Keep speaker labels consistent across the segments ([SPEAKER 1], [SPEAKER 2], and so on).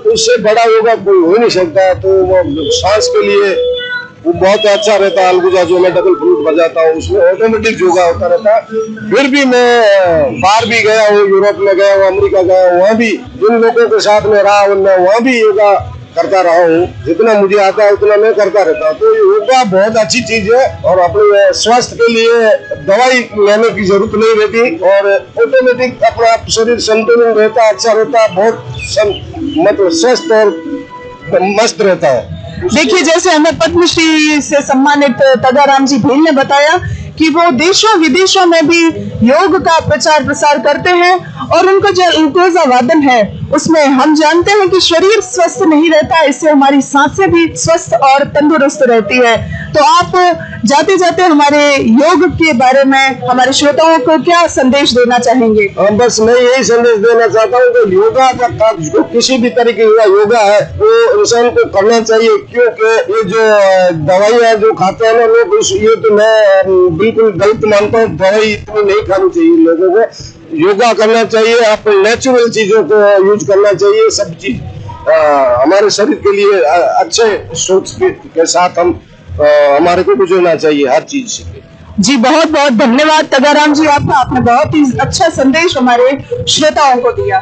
[SPEAKER 1] उससे बड़ा योगा कोई हो नहीं सकता। तो वो सांस के लिए वो बहुत अच्छा रहता है। अलगुजा जो मैं डबल फ्लूट बजाता हूँ उसमें ऑटोमेटिक योगा होता रहता है। फिर भी मैं बाहर भी गया हूँ, यूरोप में गया हूँ, अमेरिका गया हूँ, वहाँ भी जिन लोगों के साथ में रहा हूँ मैं वहाँ भी योगा करता रहा हूँ। जितना मुझे आता है उतना मैं करता रहता हूँ। तो योगा बहुत अच्छी चीज है और अपने स्वास्थ्य के लिए दवाई लेने की जरूरत नहीं रहती और ऑटोमेटिक अपना शरीर संतुलन रहता है, अच्छा रहता है, बहुत मतलब स्वस्थ और मस्त रहता है।
[SPEAKER 2] देखिए, जैसे हमें पद्मश्री से सम्मानित तगाराम जी भील ने बताया कि वो देशों विदेशों में भी योग का प्रचार प्रसार करते हैं और उनको जो इंतेजा वादन है उसमें हम जानते हैं कि शरीर स्वस्थ नहीं रहता है, इससे हमारी सांसें भी स्वस्थ और तंदुरुस्त रहती है। तो आप जाते जाते हमारे योग के बारे में हमारे श्रोताओं को क्या संदेश देना चाहेंगे?
[SPEAKER 1] बस मैं यही संदेश देना चाहता हूँ कि योगा का जो किसी भी तरीके का योगा है वो इंसान को करना चाहिए, क्योंकि ये जो दवाइयाँ जो खाते हैं ना लोग, ये तो मैं बिल्कुल गलत मानता हूँ। दवाई इतनी नहीं खानी चाहिए लोगों को, योगा करना चाहिए, अपने नेचुरल चीजों को यूज करना चाहिए। सब चीज हमारे शरीर के लिए अच्छे सोच के साथ हम हमारे को गुजरना चाहिए हर चीज से।
[SPEAKER 2] जी बहुत बहुत धन्यवाद तगाराम जी आपका, आपने बहुत ही अच्छा संदेश हमारे श्रोताओं को दिया।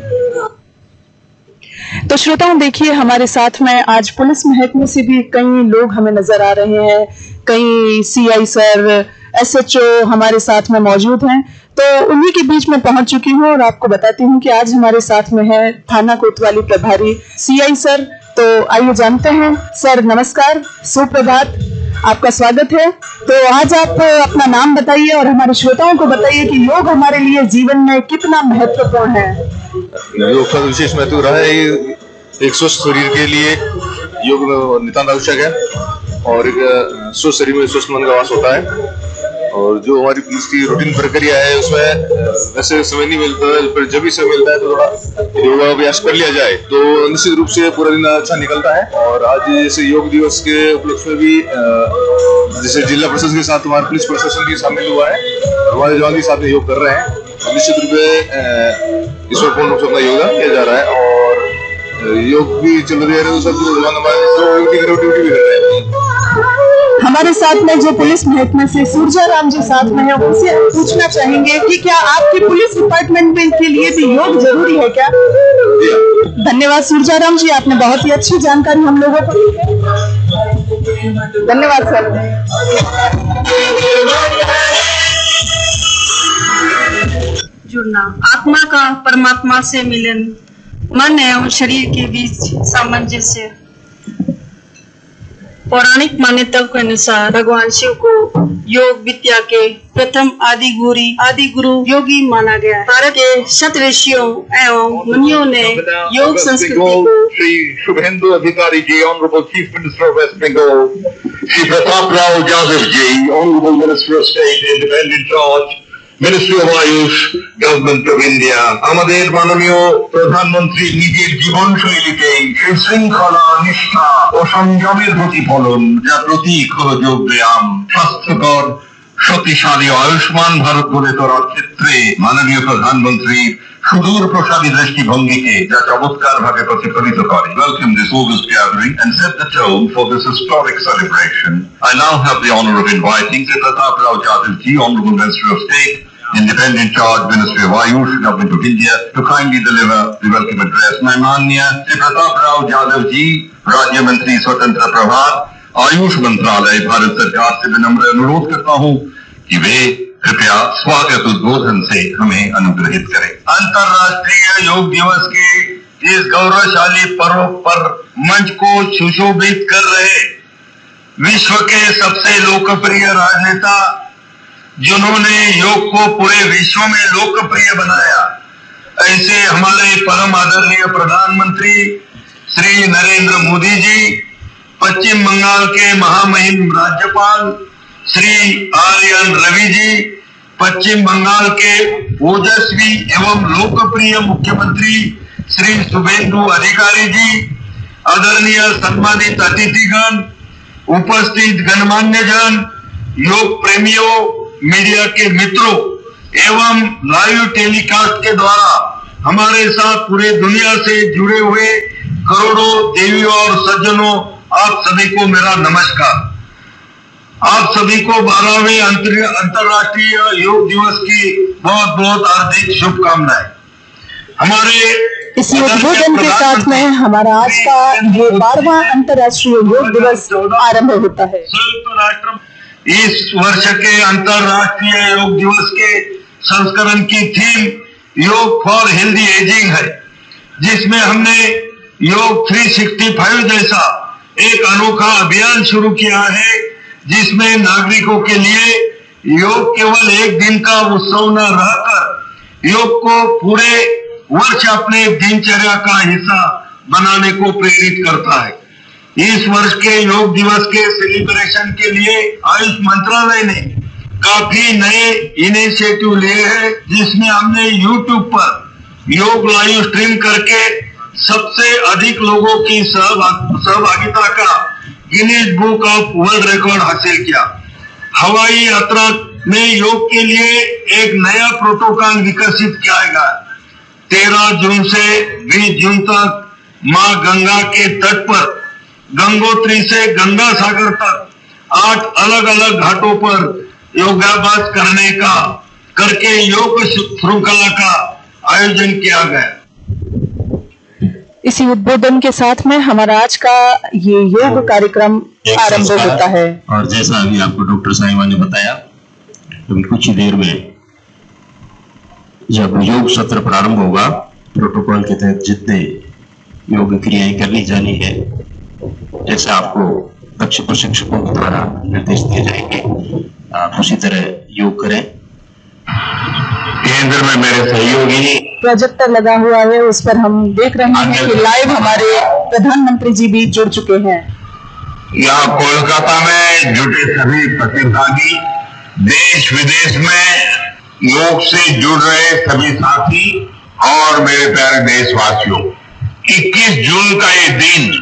[SPEAKER 2] तो श्रोताओं देखिए, हमारे साथ में आज पुलिस महकमे से भी कई लोग हमें नजर आ रहे हैं, कई सीआई सर, एसएचओ हमारे साथ में मौजूद हैं। तो उन्हीं के बीच में पहुंच चुकी हूं और आपको बताती हूं कि आज हमारे साथ में है थाना कोतवाली प्रभारी सीआई सर। तो आइए जानते हैं। सर नमस्कार, सुप्रभात, आपका स्वागत है। तो आज आप अपना नाम बताइए और हमारे श्रोताओं को बताइए कि योग हमारे लिए जीवन में कितना महत्वपूर्ण है।
[SPEAKER 3] योग का विशेष महत्व रहा है। एक स्वस्थ शरीर के लिए योग नितांत आवश्यक है और एक स्वस्थ शरीर में स्वस्थ मन का वास होता है। और जो हमारी पुलिस की रूटीन प्रक्रिया है उसमें वैसे समय नहीं मिलता है, पर जब भी समय मिलता है तो थोड़ा योगा अभ्यास कर लिया जाए तो निश्चित रूप से पूरा दिन अच्छा निकलता है। और आज जैसे योग दिवस के उपलक्ष्य में भी जैसे जिला प्रशासन के साथ हमारा पुलिस प्रशासन भी शामिल हुआ है और हमारे जवान भी साथ में योग कर रहे हैं। निश्चित रूप से ईश्वरपूर्ण रूप से अपना योगदान किया जा रहा है और योग भी चल रहे हैं। सब जवान हमारे जो ड्यूटी भी कर रहे हैं।
[SPEAKER 2] हमारे साथ में जो पुलिस महकमे से सूरजाराम जी साथ में है, उनसे हम पूछना चाहेंगे कि क्या आपके पुलिस डिपार्टमेंट के लिए भी योग जरूरी है क्या? धन्यवाद सूरजाराम जी, आपने बहुत ही अच्छी जानकारी हम लोगों को दी है। धन्यवाद सर।
[SPEAKER 4] जुड़ना, आत्मा का परमात्मा से मिलन, मन एवं शरीर के बीच सामंजस्य। पौराणिक मान्यताओं के अनुसार भगवान शिव को योग विद्या के प्रथम आदि गुरु योगी माना गया है। भारत के शत ऋषियों एवं मुनियों ने योग संस्कृति को
[SPEAKER 5] श्री शुभेंदु अधिकारी जी, honourable chief minister of waste Bengal, Shri Pratap Rao Yadav ji, honourable minister of state independent charge, ministry of Ayush, government of India. আমাদের মাননীয় প্রধানমন্ত্রী নিজের জীবনশৈলীকেই শৃঙ্খলা, নিষ্ঠা ও সংযমের প্রতিফলন, যা প্রতীক হলো যোগ ব্যায়াম। স্বাস্থ্যকর, শক্তিশালী, আয়ুষ্মান ভারত গড়ে তোলার ক্ষেত্রে মাননীয় প্রধানমন্ত্রীর সুদূর প্রসারী দৃষ্টিভঙ্গিকে যা চমৎকার ভাবে প্রতিফলিত করে। Welcome this August gathering and set the tone for this historic celebration. I now have the honor of inviting Sri Pratap Rao Yadav ji, Honorable Minister of State, Independent Charge, Ministry of Ayush, Government of India, to kindly deliver the welcome address. मैं माननीय श्री प्रताप राव यादव जी, राज्य मंत्री स्वतंत्र प्रभार, आयुष मंत्रालय, भारत सरकार से विनम्र अनुरोध करता हूँ कि वे कृपया स्वागत उद्बोधन से हमें अनुग्रहित करें। अंतर्राष्ट्रीय योग दिवस के इस गौरवशाली पर्व पर मंच को सुशोभित कर रहे विश्व के सबसे लोकप्रिय राजनेता, जिन्होंने योग को पूरे विश्व में लोकप्रिय बनाया, ऐसे हमारे परम आदरणीय प्रधानमंत्री श्री नरेंद्र मोदी जी, पश्चिम बंगाल के महामहिम राज्यपाल श्री आर्यन रवि जी, पश्चिम बंगाल के ओजस्वी एवं लोकप्रिय मुख्यमंत्री श्री शुभेंदु अधिकारी जी, आदरणीय सम्मानित अतिथिगण, उपस्थित गणमान्य जन, योग प्रेमियों, मीडिया के मित्रों एवं लाइव टेलीकास्ट के द्वारा हमारे साथ पूरे दुनिया से जुड़े हुए करोड़ों देवियों और सज्जनों, आप सभी को मेरा नमस्कार। आप सभी को 12वें अंतर्राष्ट्रीय योग दिवस की बहुत बहुत हार्दिक शुभकामनाएं। हमारे
[SPEAKER 2] इस उद्बोधन के साथ में हमारा आज का ये 12वां अंतर्राष्ट्रीय योग दिवस आरंभ होता है।
[SPEAKER 5] संयुक्त राष्ट्र इस वर्ष के अंतर्राष्ट्रीय योग दिवस के संस्करण की थीम योग फॉर हेल्दी एजिंग है, जिसमें हमने योग 365 जैसा एक अनोखा अभियान शुरू किया है, जिसमें नागरिकों के लिए योग केवल एक दिन का उत्सव न रहकर योग को पूरे वर्ष अपने दिनचर्या का हिस्सा बनाने को प्रेरित करता है। इस वर्ष के योग दिवस के सेलिब्रेशन के लिए आयुष मंत्रालय ने काफी नए इनिशिएटिव लिए हैं, जिसमें हमने YouTube पर योग लाइव स्ट्रीम करके सबसे अधिक लोगों की सहभागिता का Guinness book of world record हासिल किया। हवाई यात्रा में योग के लिए एक नया प्रोटोकॉल विकसित किया गया। 13 जून से 20 जून तक मां गंगा के तट पर गंगोत्री से गंगा सागर तक 8 अलग अलग घाटों पर योगाभ्यास करके योग श्रृंखला का आयोजन किया गया।
[SPEAKER 2] इसी उद्बोधन के साथ में हमारा आज का ये योग कार्यक्रम आरंभ होता है।
[SPEAKER 6] और जैसा अभी आपको डॉक्टर साहिबा ने बताया, अभी कुछ ही देर में जब योग सत्र प्रारंभ होगा, प्रोटोकॉल के तहत जितने योग क्रियाएं करनी जानी है, जैसे आपको दक्ष प्रशिक्षकों के द्वारा निर्देश दिए जाएंगे, आप उसी तरह योग करें। केंद्र में मेरे सहयोगी
[SPEAKER 2] प्रोजेक्टर लगा हुआ है, उस पर हम देख रहे हैं कि लाइव हमारे प्रधानमंत्री जी भी जुड़ चुके हैं।
[SPEAKER 5] यहाँ कोलकाता में जुटे सभी प्रतिभागी, देश विदेश में योग से जुड़ रहे सभी साथी और मेरे प्यारे देशवासियों, 21 जून का ये दिन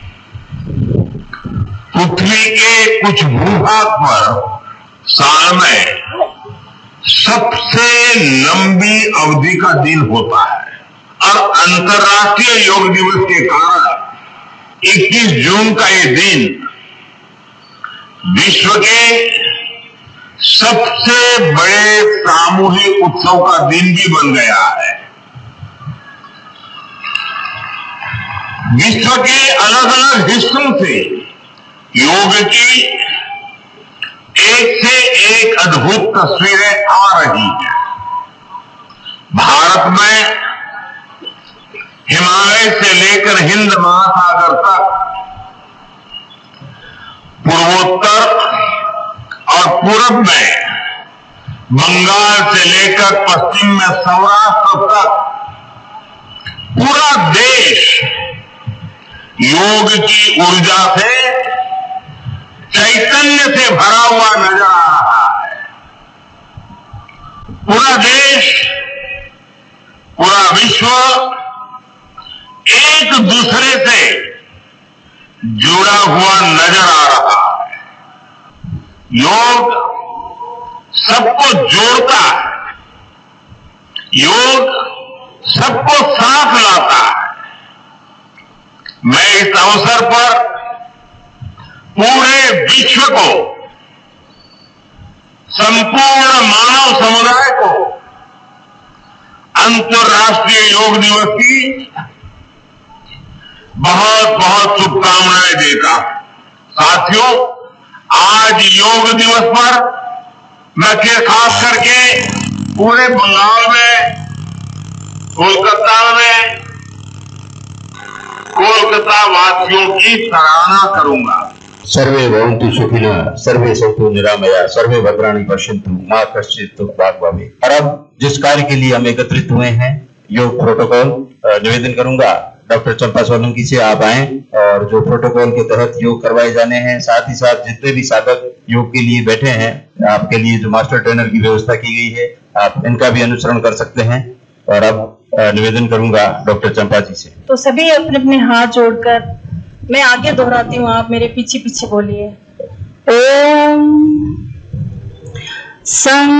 [SPEAKER 5] पृथ्वी के कुछ भूभाग पर साल में सबसे लंबी अवधि का दिन होता है और अंतर्राष्ट्रीय योग दिवस के कारण 21 जून का ये दिन विश्व के सबसे बड़े सामूहिक उत्सव का दिन भी बन गया है। विश्व के अलग अलग हिस्सों से योग की एक से एक अद्भुत तस्वीरें आ रही हैं। भारत में हिमालय से लेकर हिंद महासागर तक, पूर्वोत्तर और पूर्व में बंगाल से लेकर पश्चिम में सौराष्ट्र तक पूरा देश योग की ऊर्जा से, चैतन्य से भरा हुआ नजर आ रहा है। पूरा देश, पूरा विश्व एक दूसरे से जुड़ा हुआ नजर आ रहा है। योग सबको जोड़ता है, योग सबको साथ लाता है। मैं इस अवसर पर पूरे विश्व को, संपूर्ण मानव समुदाय को अंतर्राष्ट्रीय योग दिवस की बहुत बहुत शुभकामनाएं देता। साथियों, आज योग दिवस पर मैं खास करके पूरे बंगाल में, कोलकाता वासियों की सराहना करूंगा।
[SPEAKER 6] सर्वे भवन्तु सुखिनः, सर्वे सन्तु निरामया, सर्वे भद्राणि पश्यन्तु मा कश्चित् दुःख भाग् भवेत्। और अब जिस कार्य के लिए हम एकत्रित हुए हैं, योग प्रोटोकॉल, निवेदन करूंगा डॉक्टर चंपा सोलंकी से आप आए और जो प्रोटोकॉल के तहत योग करवाए जाने हैं, साथ ही साथ जितने भी साधक योग के लिए बैठे हैं, आपके लिए जो मास्टर ट्रेनर की व्यवस्था की गई है, आप इनका भी अनुसरण कर सकते हैं। और अब निवेदन करूंगा डॉक्टर चंपा जी से।
[SPEAKER 7] तो सभी अपने अपने हाथ जोड़कर, मैं आगे दोहराती हूँ, आप मेरे पीछे पीछे बोलिए।
[SPEAKER 2] ओम सं